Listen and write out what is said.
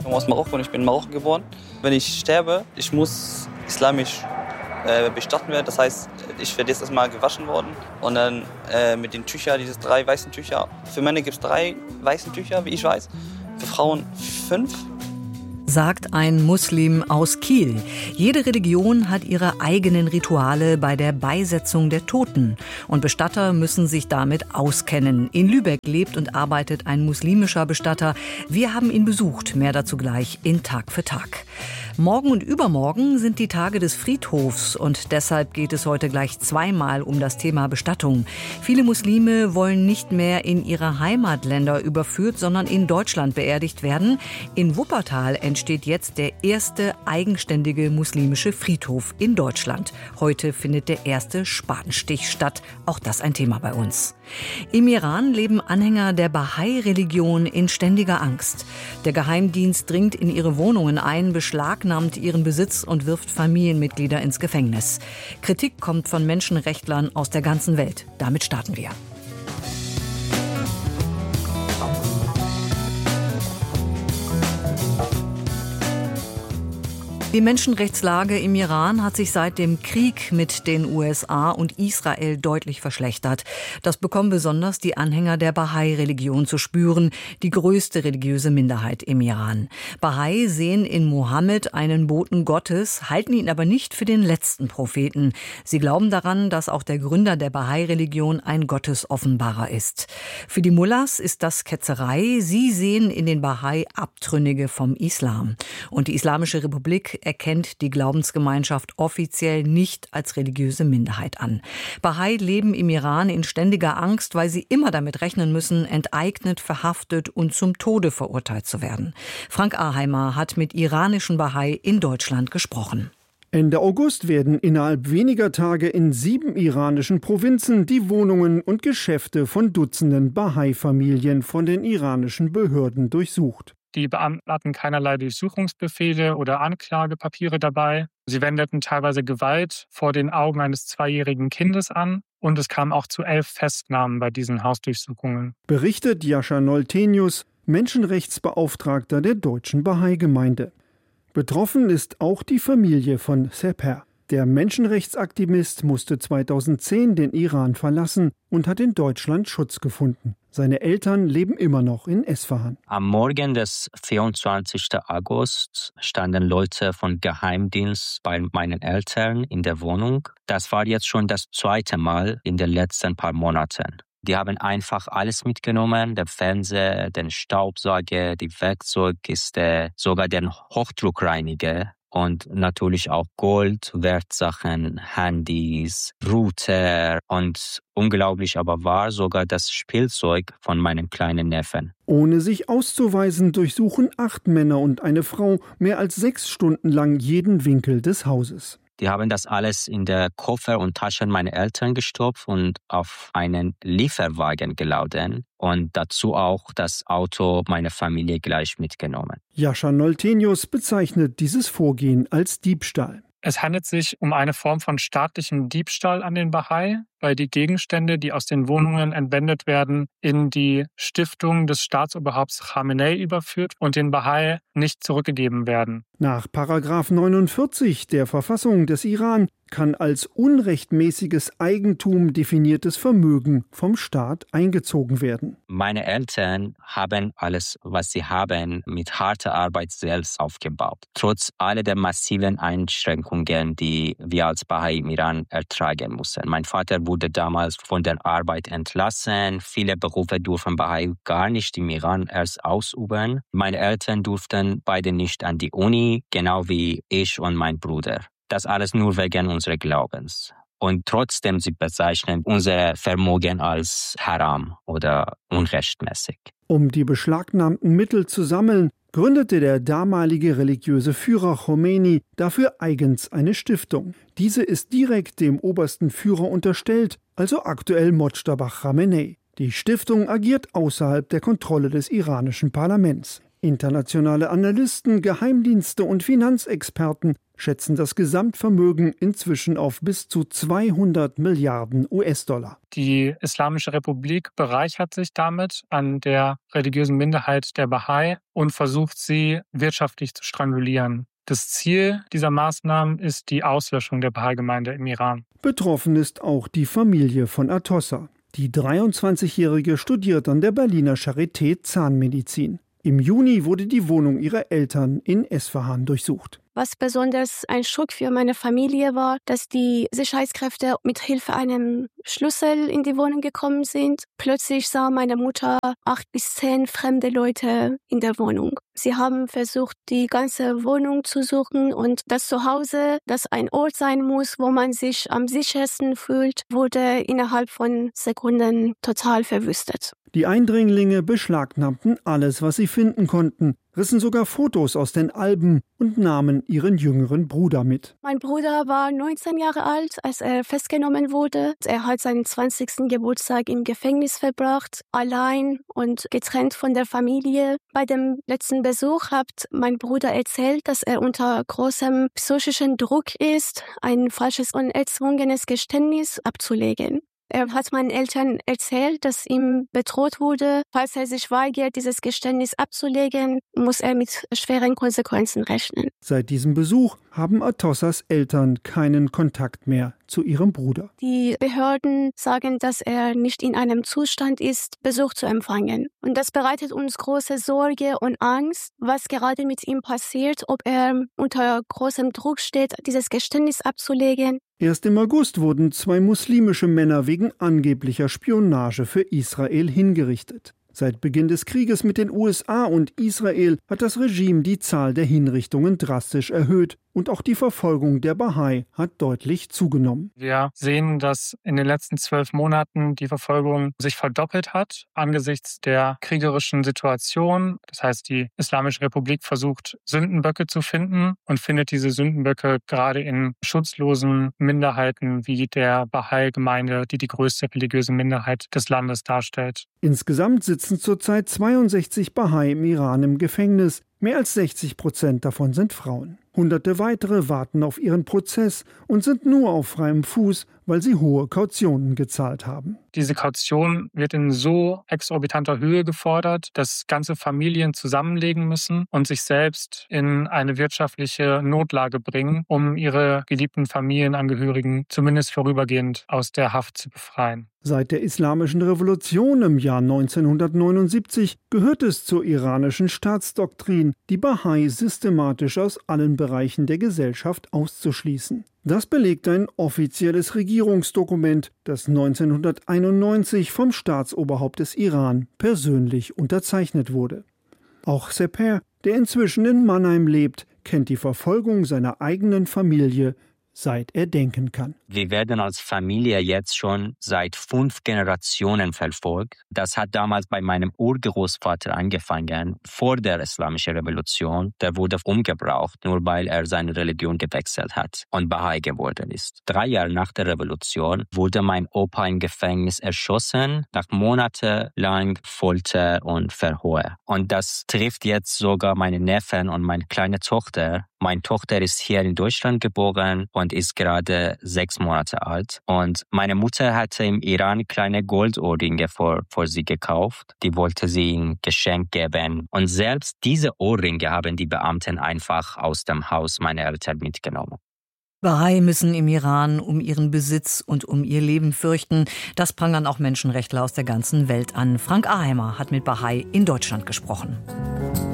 komme aus Marokko und ich bin in Marokko geboren. Wenn ich sterbe, ich muss islamisch bestattet werden. Das heißt, ich werde jetzt erstmal gewaschen worden und dann mit den Tüchern, diese 3 weißen Tücher. Für Männer gibt es 3 weißen Tücher, wie ich weiß. Für Frauen 5. Sagt ein Muslim aus Kiel. Jede Religion hat ihre eigenen Rituale bei der Beisetzung der Toten. Und Bestatter müssen sich damit auskennen. In Lübeck lebt und arbeitet ein muslimischer Bestatter. Wir haben ihn besucht. Mehr dazu gleich in Tag für Tag. Morgen und übermorgen sind die Tage des Friedhofs und deshalb geht es heute gleich 2-mal um das Thema Bestattung. Viele Muslime wollen nicht mehr in ihre Heimatländer überführt, sondern in Deutschland beerdigt werden. In Wuppertal entsteht jetzt der erste eigenständige muslimische Friedhof in Deutschland. Heute findet der erste Spatenstich statt. Auch das ein Thema bei uns. Im Iran leben Anhänger der Bahai-Religion in ständiger Angst. Der Geheimdienst dringt in ihre Wohnungen ein, beschlagnahmt ihren Besitz und wirft Familienmitglieder ins Gefängnis. Kritik kommt von Menschenrechtlern aus der ganzen Welt. Damit starten wir. Die Menschenrechtslage im Iran hat sich seit dem Krieg mit den USA und Israel deutlich verschlechtert. Das bekommen besonders die Anhänger der Bahai-Religion zu spüren, die größte religiöse Minderheit im Iran. Bahai sehen in Mohammed einen Boten Gottes, halten ihn aber nicht für den letzten Propheten. Sie glauben daran, dass auch der Gründer der Bahai-Religion ein Gottesoffenbarer ist. Für die Mullahs ist das Ketzerei. Sie sehen in den Bahai Abtrünnige vom Islam. Und die Islamische Republik erkennt die Glaubensgemeinschaft offiziell nicht als religiöse Minderheit an. Bahai leben im Iran in ständiger Angst, weil sie immer damit rechnen müssen, enteignet, verhaftet und zum Tode verurteilt zu werden. Frank Aheimer hat mit iranischen Bahai in Deutschland gesprochen. Ende August werden innerhalb weniger Tage in 7 iranischen Provinzen die Wohnungen und Geschäfte von Dutzenden Bahai-Familien von den iranischen Behörden durchsucht. Die Beamten hatten keinerlei Durchsuchungsbefehle oder Anklagepapiere dabei. Sie wendeten teilweise Gewalt vor den Augen eines 2-jährigen Kindes an. Und es kam auch zu 11 Festnahmen bei diesen Hausdurchsuchungen. Berichtet Jascha Noltenius, Menschenrechtsbeauftragter der Deutschen Bahai-Gemeinde. Betroffen ist auch die Familie von Seper. Der Menschenrechtsaktivist musste 2010 den Iran verlassen und hat in Deutschland Schutz gefunden. Seine Eltern leben immer noch in Esfahan. Am Morgen des 24. August standen Leute vom Geheimdienst bei meinen Eltern in der Wohnung. Das war jetzt schon das 2. Mal in den letzten paar Monaten. Die haben einfach alles mitgenommen, den Fernseher, den Staubsauger, die Werkzeugkiste, sogar den Hochdruckreiniger. Und natürlich auch Gold, Wertsachen, Handys, Router und unglaublich aber war sogar das Spielzeug von meinem kleinen Neffen. Ohne sich auszuweisen, durchsuchen 8 Männer und eine Frau mehr als 6 Stunden lang jeden Winkel des Hauses. Die haben das alles in der Koffer und Taschen meiner Eltern gestopft und auf einen Lieferwagen geladen und dazu auch das Auto meiner Familie gleich mitgenommen. Jascha Noltenius bezeichnet dieses Vorgehen als Diebstahl. Es handelt sich um eine Form von staatlichem Diebstahl an den Bahai, weil die Gegenstände, die aus den Wohnungen entwendet werden, in die Stiftung des Staatsoberhaupts Khamenei überführt und den Bahai nicht zurückgegeben werden. Nach § 49 der Verfassung des Iran kann als unrechtmäßiges Eigentum definiertes Vermögen vom Staat eingezogen werden. Meine Eltern haben alles, was sie haben, mit harter Arbeit selbst aufgebaut. Trotz all der massiven Einschränkungen, die wir als Bahai im Iran ertragen mussten. Mein Vater wurde damals von der Arbeit entlassen. Viele Berufe durften Bahai gar nicht im Iran erst ausüben. Meine Eltern durften beide nicht an die Uni, genau wie ich und mein Bruder. Das alles nur wegen unseres Glaubens. Und trotzdem sie bezeichnen unser Vermögen als Haram oder unrechtmäßig. Um die beschlagnahmten Mittel zu sammeln, gründete der damalige religiöse Führer Khomeini dafür eigens eine Stiftung. Diese ist direkt dem obersten Führer unterstellt, also aktuell Mojtaba Khamenei. Die Stiftung agiert außerhalb der Kontrolle des iranischen Parlaments. Internationale Analysten, Geheimdienste und Finanzexperten schätzen das Gesamtvermögen inzwischen auf bis zu 200 Milliarden US-Dollar. Die Islamische Republik bereichert sich damit an der religiösen Minderheit der Bahai und versucht sie wirtschaftlich zu strangulieren. Das Ziel dieser Maßnahmen ist die Auslöschung der Bahai-Gemeinde im Iran. Betroffen ist auch die Familie von Atossa. Die 23-Jährige studiert an der Berliner Charité Zahnmedizin. Im Juni wurde die Wohnung ihrer Eltern in Esfahan durchsucht. Was besonders ein Schock für meine Familie war, dass die Sicherheitskräfte mit Hilfe einem Schlüssel in die Wohnung gekommen sind. Plötzlich sah meine Mutter 8 bis 10 fremde Leute in der Wohnung. Sie haben versucht, die ganze Wohnung zu suchen und das Zuhause, das ein Ort sein muss, wo man sich am sichersten fühlt, wurde innerhalb von Sekunden total verwüstet. Die Eindringlinge beschlagnahmten alles, was sie finden konnten, rissen sogar Fotos aus den Alben und nahmen ihren jüngeren Bruder mit. Mein Bruder war 19 Jahre alt, als er festgenommen wurde. Er hat seinen 20. Geburtstag im Gefängnis verbracht, allein und getrennt von der Familie. Bei dem letzten Besuch hat mein Bruder erzählt, dass er unter großem psychischen Druck ist, ein falsches und erzwungenes Geständnis abzulegen. Er hat meinen Eltern erzählt, dass ihm bedroht wurde. Falls er sich weigert, dieses Geständnis abzulegen, muss er mit schweren Konsequenzen rechnen. Seit diesem Besuch haben Atossas Eltern keinen Kontakt mehr zu ihrem Bruder. Die Behörden sagen, dass er nicht in einem Zustand ist, Besuch zu empfangen. Und das bereitet uns große Sorge und Angst, was gerade mit ihm passiert, ob er unter großem Druck steht, dieses Geständnis abzulegen. Erst im August wurden 2 muslimische Männer wegen angeblicher Spionage für Israel hingerichtet. Seit Beginn des Krieges mit den USA und Israel hat das Regime die Zahl der Hinrichtungen drastisch erhöht und auch die Verfolgung der Bahai hat deutlich zugenommen. Wir sehen, dass in den letzten 12 Monaten die Verfolgung sich verdoppelt hat angesichts der kriegerischen Situation. Das heißt, die Islamische Republik versucht, Sündenböcke zu finden und findet diese Sündenböcke gerade in schutzlosen Minderheiten wie der Bahai-Gemeinde, die die größte religiöse Minderheit des Landes darstellt. Insgesamt sitzen zurzeit 62 Bahai im Iran im Gefängnis. Mehr als 60% davon sind Frauen. Hunderte weitere warten auf ihren Prozess und sind nur auf freiem Fuß, weil sie hohe Kautionen gezahlt haben. Diese Kaution wird in so exorbitanter Höhe gefordert, dass ganze Familien zusammenlegen müssen und sich selbst in eine wirtschaftliche Notlage bringen, um ihre geliebten Familienangehörigen zumindest vorübergehend aus der Haft zu befreien. Seit der Islamischen Revolution im Jahr 1979 gehört es zur iranischen Staatsdoktrin, die Bahai systematisch aus allen Bereichen der Gesellschaft auszuschließen. Das belegt ein offizielles Regierungsdokument, das 1991 vom Staatsoberhaupt des Iran persönlich unterzeichnet wurde. Auch Seper, der inzwischen in Mannheim lebt, kennt die Verfolgung seiner eigenen Familie, seit er denken kann. Wir werden als Familie jetzt schon seit 5 Generationen verfolgt. Das hat damals bei meinem Urgroßvater angefangen, vor der Islamischen Revolution. Der wurde umgebracht, nur weil er seine Religion gewechselt hat und Bahai geworden ist. 3 Jahre nach der Revolution wurde mein Opa im Gefängnis erschossen, nach monatelang Folter und Verhör. Und das trifft jetzt sogar meine Neffen und meine kleine Tochter. Meine Tochter ist hier in Deutschland geboren und ist gerade 6 Monate alt. Und meine Mutter hatte im Iran kleine Goldohrringe vor sie gekauft. Die wollte sie in Geschenk geben. Und selbst diese Ohrringe haben die Beamten einfach aus dem Haus meiner Eltern mitgenommen. Bahai müssen im Iran um ihren Besitz und um ihr Leben fürchten. Das prangern auch Menschenrechtler aus der ganzen Welt an. Frank Aheimer hat mit Bahai in Deutschland gesprochen.